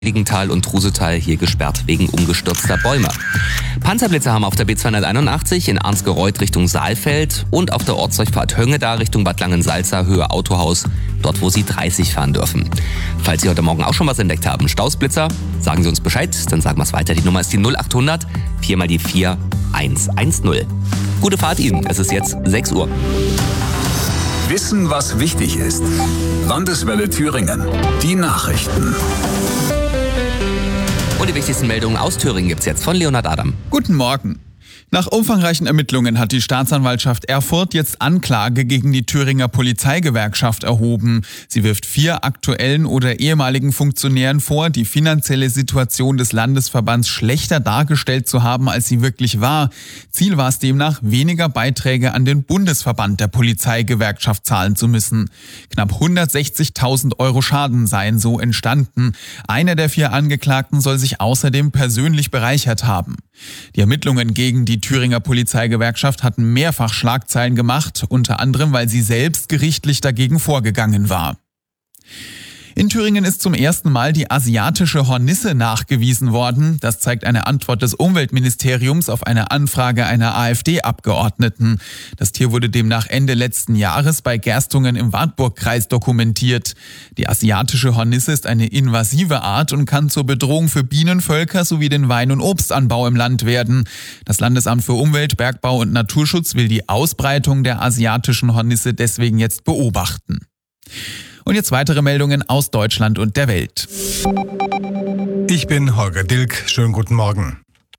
Heiligenthal und Trusetal hier gesperrt wegen umgestürzter Bäume. Panzerblitze haben auf der B281 in Arnsgereuth Richtung Saalfeld und auf der Ortsdurchfahrt Höngeda Richtung Bad Langensalza Höhe Autohaus, dort wo Sie 30 fahren dürfen. Falls Sie heute Morgen auch schon was entdeckt haben, Stausblitzer, sagen Sie uns Bescheid, dann sagen wir es weiter. Die Nummer ist die 0800 4 mal die 4 110. Gute Fahrt Ihnen, es ist jetzt 6 Uhr. Wissen, was wichtig ist. Landeswelle Thüringen. Die Nachrichten. Und die wichtigsten Meldungen aus Thüringen gibt's jetzt von Leonhard Adam. Guten Morgen. Nach umfangreichen Ermittlungen hat die Staatsanwaltschaft Erfurt jetzt Anklage gegen die Thüringer Polizeigewerkschaft erhoben. Sie wirft 4 aktuellen oder ehemaligen Funktionären vor, die finanzielle Situation des Landesverbands schlechter dargestellt zu haben, als sie wirklich war. Ziel war es demnach, weniger Beiträge an den Bundesverband der Polizeigewerkschaft zahlen zu müssen. Knapp 160.000 € Schaden seien so entstanden. Einer der 4 Angeklagten soll sich außerdem persönlich bereichert haben. Die Ermittlungen gegen die Thüringer Polizeigewerkschaft hatten mehrfach Schlagzeilen gemacht, unter anderem, weil sie selbst gerichtlich dagegen vorgegangen war. In Thüringen ist zum ersten Mal die asiatische Hornisse nachgewiesen worden. Das zeigt eine Antwort des Umweltministeriums auf eine Anfrage einer AfD-Abgeordneten. Das Tier wurde demnach Ende letzten Jahres bei Gerstungen im Wartburgkreis dokumentiert. Die asiatische Hornisse ist eine invasive Art und kann zur Bedrohung für Bienenvölker sowie den Wein- und Obstanbau im Land werden. Das Landesamt für Umwelt, Bergbau und Naturschutz will die Ausbreitung der asiatischen Hornisse deswegen jetzt beobachten. Und jetzt weitere Meldungen aus Deutschland und der Welt. Ich bin Holger Dilk. Schönen guten Morgen.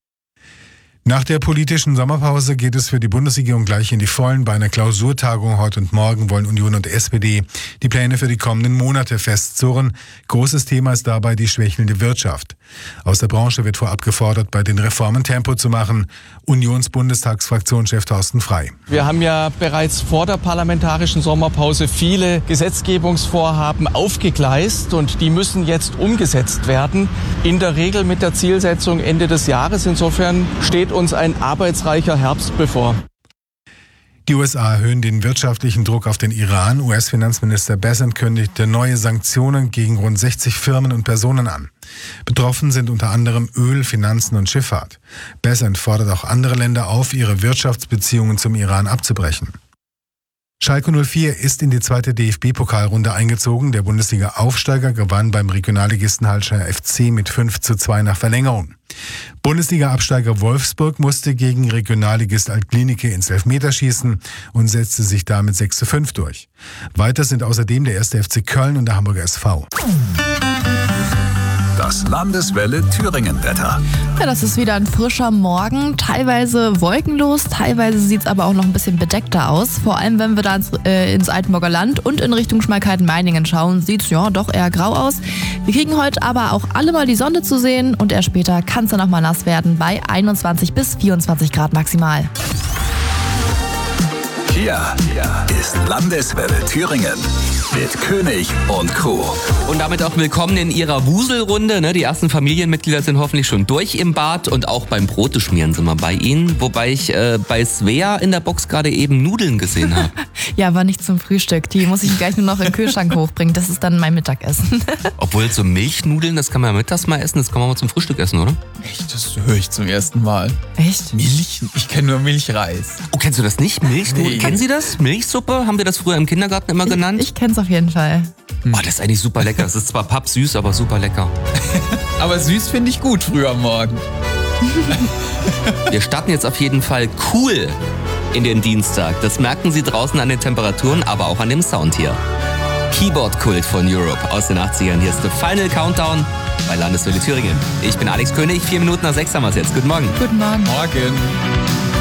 Nach der politischen Sommerpause geht es für die Bundesregierung gleich in die Vollen. Bei einer Klausurtagung heute und morgen wollen Union und SPD die Pläne für die kommenden Monate festzurren. Großes Thema ist dabei die schwächelnde Wirtschaft. Aus der Branche wird vorab gefordert, bei den Reformen Tempo zu machen. Unions-Bundestagsfraktionschef Thorsten Frey. Wir haben ja bereits vor der parlamentarischen Sommerpause viele Gesetzgebungsvorhaben aufgegleist und die müssen jetzt umgesetzt werden. In der Regel mit der Zielsetzung Ende des Jahres. Insofern steht uns ein arbeitsreicher Herbst bevor. Die USA erhöhen den wirtschaftlichen Druck auf den Iran. US-Finanzminister Bessent kündigte neue Sanktionen gegen rund 60 Firmen und Personen an. Betroffen sind unter anderem Öl, Finanzen und Schifffahrt. Bessent fordert auch andere Länder auf, ihre Wirtschaftsbeziehungen zum Iran abzubrechen. Schalke 04 ist in die 2. DFB-Pokalrunde eingezogen. Der Bundesliga-Aufsteiger gewann beim Regionalligisten Hallischer FC mit 5:2 nach Verlängerung. Bundesliga-Absteiger Wolfsburg musste gegen Regionalligist Altklinike ins Elfmeterschießen und setzte sich damit 6:5 durch. Weiter sind außerdem der 1. FC Köln und der Hamburger SV. Das Landeswelle Thüringen-Wetter. Ja, das ist wieder ein frischer Morgen, teilweise wolkenlos, teilweise sieht es aber auch noch ein bisschen bedeckter aus. Vor allem, wenn wir da ins Altenburger Land und in Richtung Schmalkalden-Meiningen schauen, sieht es ja doch eher grau aus. Wir kriegen heute aber auch alle mal die Sonne zu sehen und erst später kann es dann auch mal nass werden bei 21 bis 24 Grad maximal. Hier ist Landeswelle Thüringen mit König und Crew. Und damit auch willkommen in Ihrer Wuselrunde. Die ersten Familienmitglieder sind hoffentlich schon durch im Bad und auch beim Broteschmieren sind wir bei Ihnen. Wobei ich bei Svea in der Box gerade eben Nudeln gesehen habe. Ja, aber nicht zum Frühstück. Die muss ich gleich nur noch in den Kühlschrank hochbringen. Das ist dann mein Mittagessen. Obwohl so Milchnudeln, das kann man ja mittags mal essen, das kann man mal zum Frühstück essen, oder? Echt? Das höre ich zum ersten Mal. Echt? Milch? Ich kenne nur Milchreis. Oh, kennst du das nicht? Milchnudeln? Nee. Kennen Sie das? Milchsuppe? Haben wir das früher im Kindergarten immer genannt? Ich kenn's auf jeden Fall. Oh, das ist eigentlich super lecker. Es ist zwar pappsüß, aber super lecker. Aber süß finde ich gut früh am Morgen. Wir starten jetzt auf jeden Fall cool in den Dienstag. Das merken Sie draußen an den Temperaturen, aber auch an dem Sound hier. Keyboard-Kult von Europe aus den 80ern. Hier ist The Final Countdown bei Landeswelle Thüringen. Ich bin Alex König, 4 Minuten nach 6 haben wir es jetzt. Guten Morgen. Guten Morgen. Morgen.